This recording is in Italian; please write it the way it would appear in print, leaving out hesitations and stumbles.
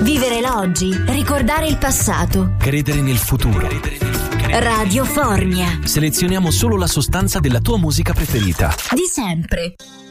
Vivere l'oggi, ricordare il passato. Credere nel futuro. Radio Fornia. Selezioniamo solo la sostanza della tua musica preferita. Di sempre.